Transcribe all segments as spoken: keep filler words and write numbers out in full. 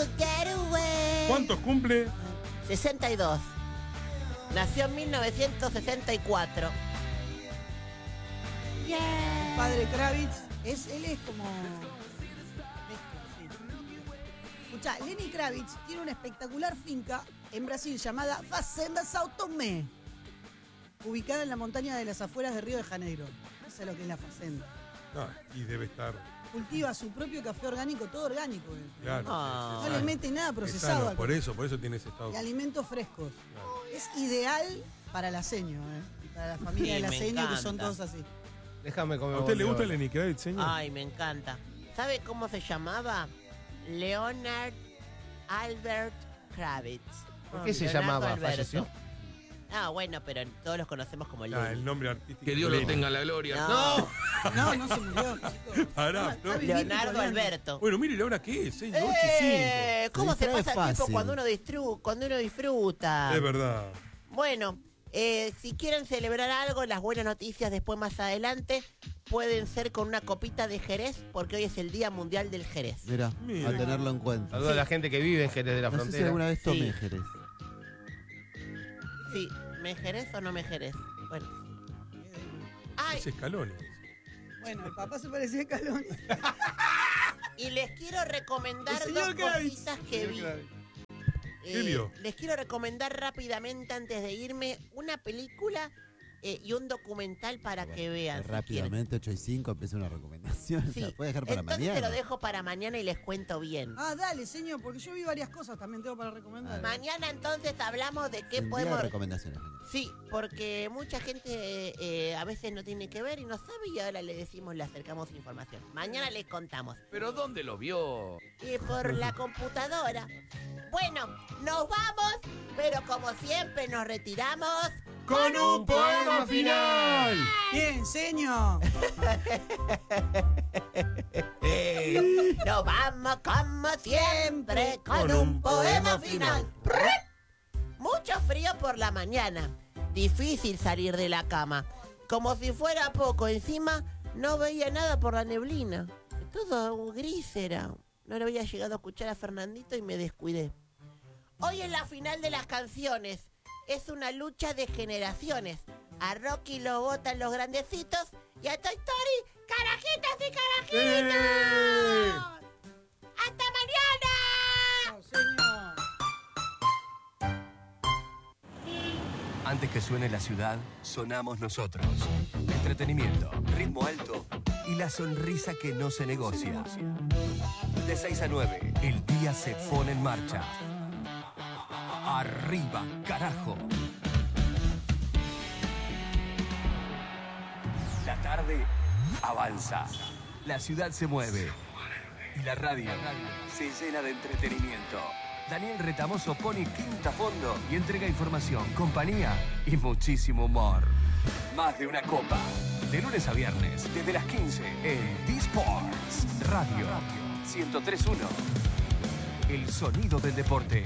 get away. ¿Cuántos cumple? sesenta y dos. Nació en mil novecientos sesenta y cuatro. Yeah. Padre Kravitz, es, él es como... Escuchá, Lenny Kravitz tiene una espectacular finca en Brasil llamada Fazenda São Tomé, ubicada en la montaña de las afueras de Río de Janeiro. Eso es lo que es la fazenda. Ah, y debe estar. Cultiva su propio café orgánico, todo orgánico. ¿Eh? Claro. Ah. No le mete nada procesado. Sano, al por café. eso, por eso tiene ese estado. Y alimentos frescos. Claro. Es ideal para la seño, ¿eh? Y para la familia Sí, de la me seño, que son encanta. todos así. Déjame comer. ¿A usted le bondiola. gusta Lenny Kravitz, señor? Ay, me encanta. ¿Sabe cómo se llamaba? Leonard Albert Kravitz. ¿Por qué se Leonardo llamaba? Alberto. ¿Falleció? Ah, bueno, pero todos los conocemos como Ah, Lenny. el nombre artístico. Que Dios lo tenga en la gloria. No. ¡No! No, no se murió, chicos. Pará, Está no. vivito, Leonardo Leonardo. Alberto. Bueno, mire, ¿la hora qué es? seis, ocho Eh, ¿Cómo se Se distrae pasa el tiempo fácil. cuando uno, distru cuando uno disfruta? y cinco. Es verdad. Bueno, eh, si quieren celebrar algo, las buenas noticias después más adelante pueden ser con una copita de Jerez, porque hoy es el Día Mundial del Jerez. Mira, Mira. a tenerlo en cuenta. Saludos a la gente que vive en Jerez de la No sé si Frontera. alguna vez tomé Sí. Jerez. Sí, ¿me Jerez o no me Jerez? Bueno. Ay, Es Scaloni. Bueno, el papá se parecía a Scaloni. y les quiero recomendar El dos señor Kravitz. cositas que vi. ¿Qué vio? Les quiero recomendar rápidamente, antes de irme, una película eh, y un documental para que vean. si quieren. Rápidamente, ocho y cinco, empieza una recomendación. Sí. La puede dejar para Entonces mañana. te lo dejo para mañana y les cuento bien. Ah, dale, señor, porque yo vi varias cosas también tengo para recomendar. Mañana entonces hablamos de qué El día podemos... de recomendaciones. mañana. Sí, porque mucha gente eh, eh, a veces no tiene que ver y no sabe, y ahora le decimos, le acercamos información. Mañana les contamos. ¿Pero dónde lo vio? Y por la computadora. Bueno, nos vamos, pero como siempre nos retiramos. ¡Con un poema final! Bien, señor. Nos vamos como siempre con un poema final. Mucho frío por la mañana. Difícil salir de la cama. Como si fuera poco. Encima no veía nada por la neblina. Todo gris era. No le había llegado a escuchar a Fernandito y me descuidé. Hoy es la final de las canciones. Es una lucha de generaciones. A Rocky lo votan los grandecitos y a Toy Story, carajitas y carajitos. ¡Eh! ¡Hasta mañana! No, señor. Antes que suene la ciudad, sonamos nosotros. Entretenimiento, ritmo alto y la sonrisa que no se negocia. De seis a nueve, el día se pone en marcha. Arriba, carajo. La tarde avanza. La ciudad se mueve. Y la radio se llena de entretenimiento. Daniel Retamoso pone quinta a fondo y entrega información, compañía y muchísimo humor. Más de una copa. De lunes a viernes, desde las quince, en D-Sports Radio ciento tres punto uno. El sonido del deporte.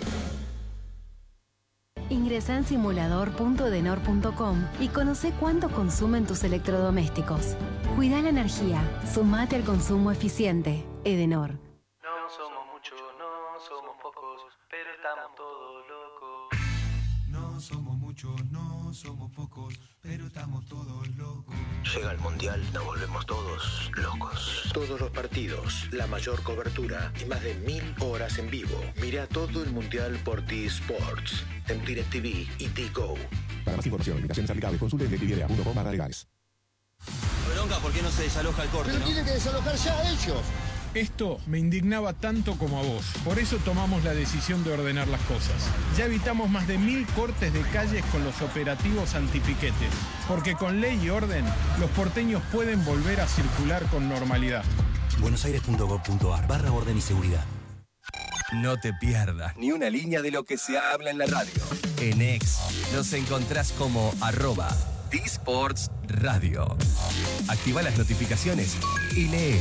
Ingresá en simulador punto edenor punto com y conoce cuánto consumen tus electrodomésticos. Cuida la energía. Sumate al consumo eficiente. Edenor. No somos muchos, no somos pocos, pero estamos todos locos. No somos muchos, no somos pocos, pero estamos todos locos. Llega el Mundial, nos volvemos todos locos. Todos los partidos, la mayor cobertura y más de mil horas en vivo. Mira todo el Mundial por T-Sports, en DirecTV y T-Go. Para más información, limitaciones aplicables, consulte en directv punto com barra legales. Bronca, ¿por qué no se desaloja el corte? Pero ¿no? tiene que desalojar ya ellos. Esto me indignaba tanto como a vos. Por eso tomamos la decisión de ordenar las cosas. Ya evitamos más de mil cortes de calles con los operativos antipiquetes. Porque con ley y orden, los porteños pueden volver a circular con normalidad. buenosaires punto gov punto ar barra orden y seguridad. No te pierdas ni una línea de lo que se habla en la radio. En X nos encontrás como arroba D-Sports Radio. Activa las notificaciones y lee.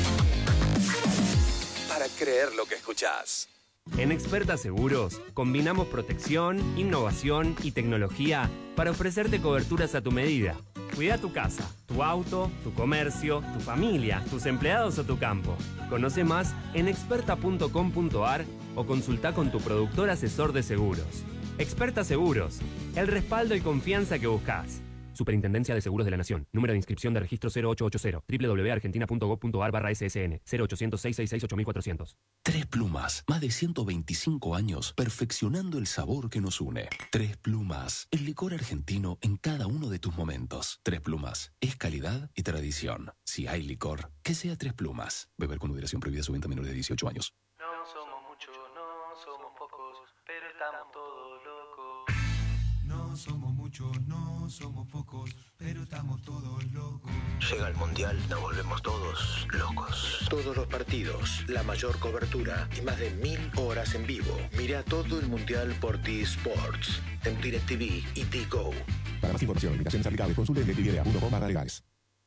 Para creer lo que escuchás. En Experta Seguros, combinamos protección, innovación y tecnología para ofrecerte coberturas a tu medida. Cuida tu casa, tu auto, tu comercio, tu familia, tus empleados o tu campo. Conoce más en experta punto com punto ar o consulta con tu productor asesor de seguros. Experta Seguros, el respaldo y confianza que buscas. Superintendencia de Seguros de la Nación. Número de inscripción de registro cero ocho ocho cero. doble u doble u doble u punto argentina punto gob punto ar barra ese ese ene. cero ochocientos, seiscientos sesenta y seis, ocho mil cuatrocientos. Tres Plumas. Más de ciento veinticinco años perfeccionando el sabor que nos une. Tres Plumas. El licor argentino en cada uno de tus momentos. Tres Plumas. Es calidad y tradición. Si hay licor, que sea Tres Plumas. Beber con moderación, prohibida su venta a menores de dieciocho años. No somos muchos, no somos pocos, pero estamos todos locos. No somos muchos, no somos pocos, pero estamos todos locos. Llega el Mundial, nos volvemos todos locos. Todos los partidos, la mayor cobertura y más de mil horas en vivo. Mira todo el Mundial por T-Sports, en DirecTV y T-Go. Para más información, limitaciones aplicables, consulte en directvidea punto com barra legales.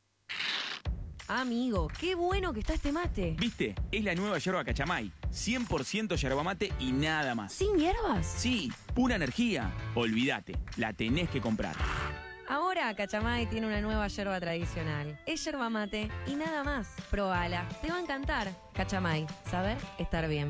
Amigo, qué bueno que está este mate. ¿Viste? Es la nueva yerba Cachamay. cien por ciento yerba mate y nada más. ¿Sin hierbas? Sí, pura energía. Olvídate, la tenés que comprar. Ahora Cachamay tiene una nueva yerba tradicional. Es yerba mate y nada más. Probala, te va a encantar. Cachamay, saber estar bien.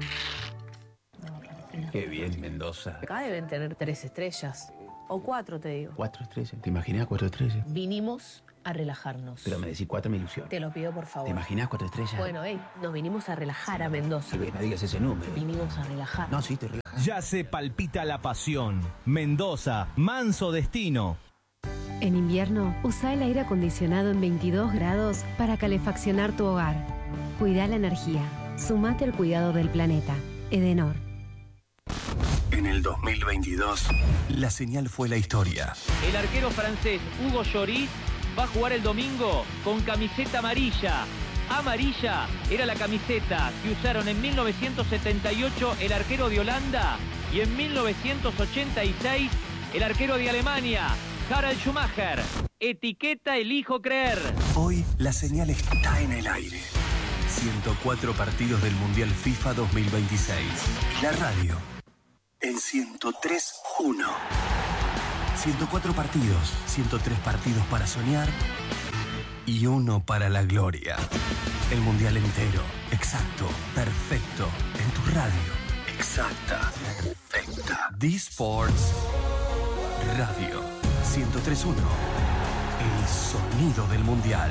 Qué bien, Mendoza. Acá deben tener tres estrellas. O cuatro, te digo. Cuatro estrellas. ¿Te imaginas cuatro estrellas? Vinimos a relajarnos. Pero me decís cuatro, me ilusión. Te lo pido, por favor. ¿Te imaginas cuatro estrellas? Bueno, hey, nos vinimos a relajar a Mendoza. Sí, no digas ese número. Vinimos a relajar. No, sí, te relajas. Ya se palpita la pasión. Mendoza, manso destino. En invierno, usa el aire acondicionado en veintidós grados para calefaccionar tu hogar. Cuida la energía. Sumate al cuidado del planeta. Edenor. En el dos mil veintidós, la señal fue la historia. El arquero francés Hugo Lloris va a jugar el domingo con camiseta amarilla. Amarilla era la camiseta que usaron en mil novecientos setenta y ocho el arquero de Holanda y en mil novecientos ochenta y seis el arquero de Alemania, Harald Schumacher. Etiqueta elijo creer. Hoy la señal está en el aire. ciento cuatro partidos del Mundial FIFA dos mil veintiséis. La radio en ciento tres punto uno. ciento cuatro partidos, ciento tres partidos para soñar y uno para la gloria. El Mundial entero, exacto, perfecto, en tu radio. Exacta, perfecta. D-Sports Radio ciento tres punto uno. El sonido del Mundial.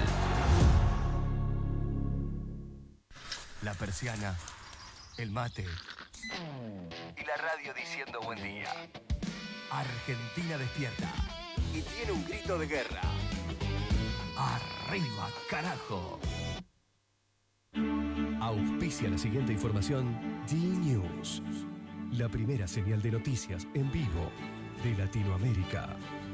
La persiana, el mate y la radio diciendo buen día. Argentina despierta y tiene un grito de guerra. ¡Arriba, carajo! Auspicia la siguiente información D-News, la primera señal de noticias en vivo de Latinoamérica.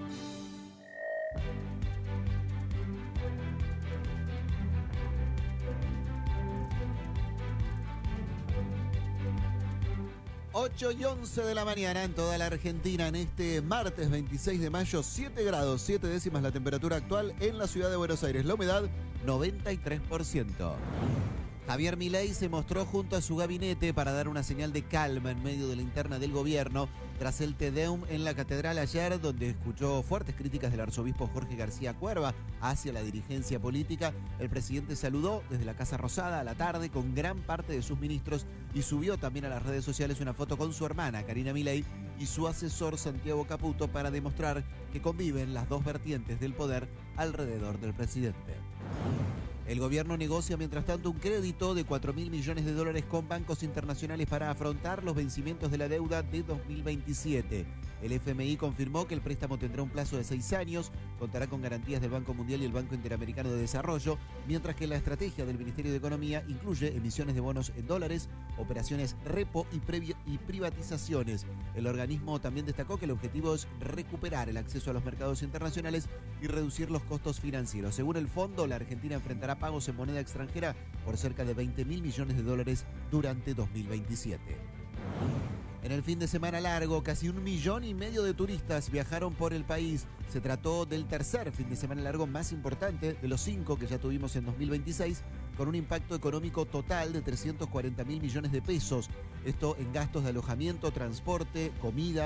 ocho y once de la mañana en toda la Argentina en este martes veintiséis de mayo, siete grados, siete décimas la temperatura actual en la ciudad de Buenos Aires. La humedad, noventa y tres por ciento. Javier Milei se mostró junto a su gabinete para dar una señal de calma en medio de la interna del gobierno tras el Te Deum en la catedral ayer, donde escuchó fuertes críticas del arzobispo Jorge García Cuerva hacia la dirigencia política. El presidente saludó desde la Casa Rosada a la tarde con gran parte de sus ministros y subió también a las redes sociales una foto con su hermana Karina Milei y su asesor Santiago Caputo para demostrar que conviven las dos vertientes del poder alrededor del presidente. El gobierno negocia, mientras tanto, un crédito de cuatro mil millones de dólares con bancos internacionales para afrontar los vencimientos de la deuda de dos mil veintisiete. El F M I confirmó que el préstamo tendrá un plazo de seis años, contará con garantías del Banco Mundial y el Banco Interamericano de Desarrollo, mientras que la estrategia del Ministerio de Economía incluye emisiones de bonos en dólares, operaciones repo y, previ- y privatizaciones. El organismo también destacó que el objetivo es recuperar el acceso a los mercados internacionales y reducir los costos financieros. Según el fondo, la Argentina enfrentará pagos en moneda extranjera por cerca de veinte mil millones de dólares durante dos mil veintisiete. En el fin de semana largo, casi un millón y medio de turistas viajaron por el país. Se trató del tercer fin de semana largo más importante de los cinco que ya tuvimos en dos mil veintiséis, con un impacto económico total de trescientos cuarenta mil millones de pesos. Esto en gastos de alojamiento, transporte, comidas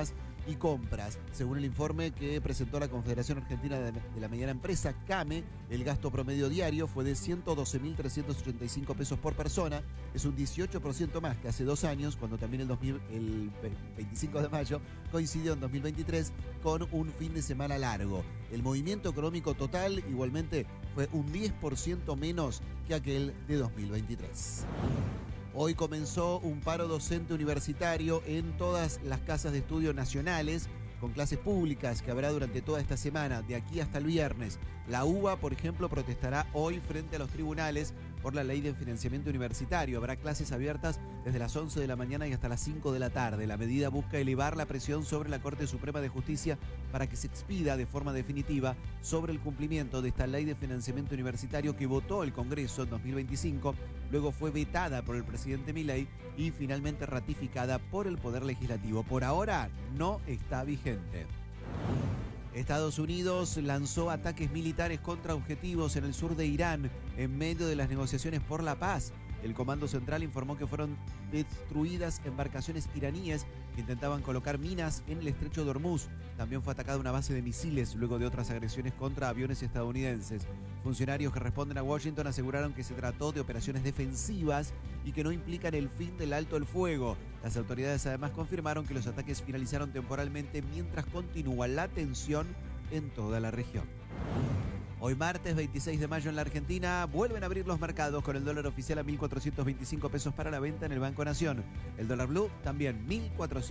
y compras. Según el informe que presentó la Confederación Argentina de la Mediana Empresa, CAME, el gasto promedio diario fue de ciento doce mil trescientos ochenta y cinco pesos por persona. Es un dieciocho por ciento más que hace dos años, cuando también el, dos mil, el veinticinco de mayo coincidió en dos mil veintitrés con un fin de semana largo. El movimiento económico total igualmente fue un diez por ciento menos que aquel de dos mil veintitrés. Hoy comenzó un paro docente universitario en todas las casas de estudio nacionales, con clases públicas que habrá durante toda esta semana, de aquí hasta el viernes. La U B A, por ejemplo, protestará hoy frente a los tribunales por la ley de financiamiento universitario. Habrá clases abiertas desde las once de la mañana y hasta las cinco de la tarde. La medida busca elevar la presión sobre la Corte Suprema de Justicia para que se expida de forma definitiva sobre el cumplimiento de esta ley de financiamiento universitario que votó el Congreso en dos mil veinticinco, luego fue vetada por el presidente Milei y finalmente ratificada por el Poder Legislativo. Por ahora no está vigente. Estados Unidos lanzó ataques militares contra objetivos en el sur de Irán en medio de las negociaciones por la paz. El Comando Central informó que fueron destruidas embarcaciones iraníes que intentaban colocar minas en el estrecho de Hormuz. También fue atacada una base de misiles luego de otras agresiones contra aviones estadounidenses. Funcionarios que responden a Washington aseguraron que se trató de operaciones defensivas y que no implican el fin del alto el fuego. Las autoridades además confirmaron que los ataques finalizaron temporalmente mientras continúa la tensión en toda la región. Hoy martes veintiséis de mayo en la Argentina vuelven a abrir los mercados con el dólar oficial a mil cuatrocientos veinticinco pesos para la venta en el Banco Nación. El dólar blue también mil cuatrocientos